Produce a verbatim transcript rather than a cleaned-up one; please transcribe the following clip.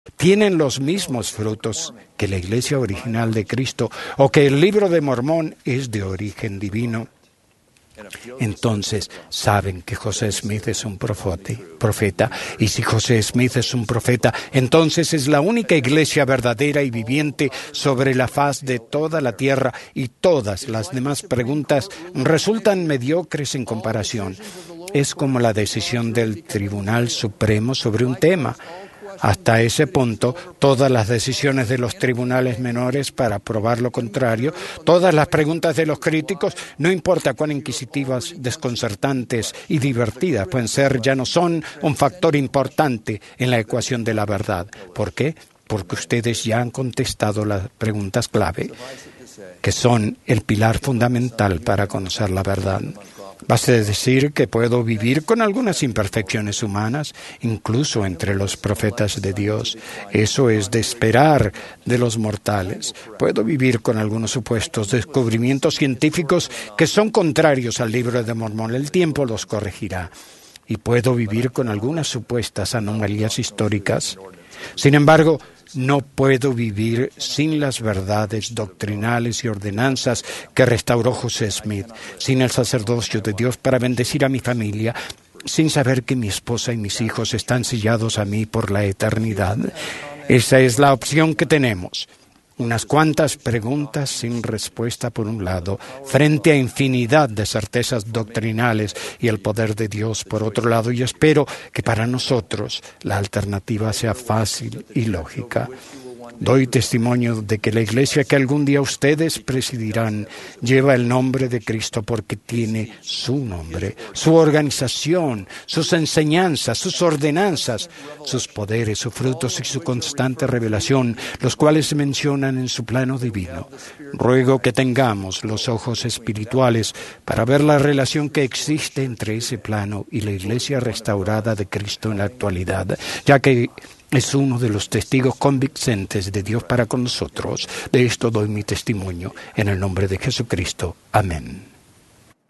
tienen los mismos frutos que la iglesia original de Cristo o que el libro de Mormón es de origen divino, entonces saben que José Smith es un profeta. Y si José Smith es un profeta, entonces es la única iglesia verdadera y viviente sobre la faz de toda la tierra, y todas las demás preguntas resultan mediocres en comparación. Es como la decisión del Tribunal Supremo sobre un tema. Hasta ese punto, todas las decisiones de los tribunales menores para probar lo contrario, todas las preguntas de los críticos, no importa cuán inquisitivas, desconcertantes y divertidas pueden ser, ya no son un factor importante en la ecuación de la verdad. ¿Por qué? Porque ustedes ya han contestado las preguntas clave, que son el pilar fundamental para conocer la verdad. Basta decir que puedo vivir con algunas imperfecciones humanas, incluso entre los profetas de Dios. Eso es de esperar de los mortales. Puedo vivir con algunos supuestos descubrimientos científicos que son contrarios al libro de Mormón. El tiempo los corregirá. Y puedo vivir con algunas supuestas anomalías históricas. Sin embargo, no puedo vivir sin las verdades doctrinales y ordenanzas que restauró José Smith, sin el sacerdocio de Dios para bendecir a mi familia, sin saber que mi esposa y mis hijos están sellados a mí por la eternidad. Esa es la opción que tenemos. Unas cuantas preguntas sin respuesta por un lado, frente a infinidad de certezas doctrinales y el poder de Dios por otro lado, y espero que para nosotros la alternativa sea fácil y lógica. Doy testimonio de que la iglesia que algún día ustedes presidirán lleva el nombre de Cristo porque tiene su nombre, su organización, sus enseñanzas, sus ordenanzas, sus poderes, sus frutos y su constante revelación, los cuales se mencionan en su plano divino. Ruego que tengamos los ojos espirituales para ver la relación que existe entre ese plano y la iglesia restaurada de Cristo en la actualidad, ya que es uno de los testigos convincentes de Dios para con nosotros. De esto doy mi testimonio en el nombre de Jesucristo. Amén.